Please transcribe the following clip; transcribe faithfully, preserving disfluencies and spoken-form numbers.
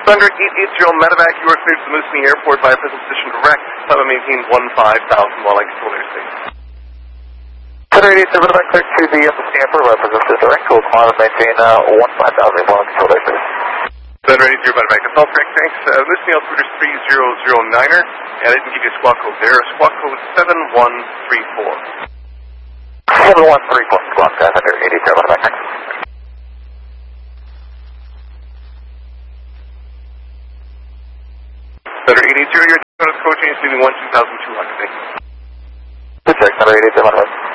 Thunder eight eight zero medevac, you are cleared to the Moosonee Airport by present position direct. Climb and maintain one five thousand while I control airspace. Thunder eight eight zero medevac, cleared to the Moosonee Airport by present direct. We'll climb and maintain uh, one five thousand while I control airspace. Thunder eight eight zero medevac, that's all correct, thanks. Uh, Moosonee Altimeter three zero zero niner, and I didn't give you a squawk code there. Squawk code seven one three four. seven one three four, squawk Thunder eight eight zero medevac, thanks. Thunder eight eight zero, your code change leaving one two thousand two hundred, thank you. Good check, Thunder eight eight zero medevac.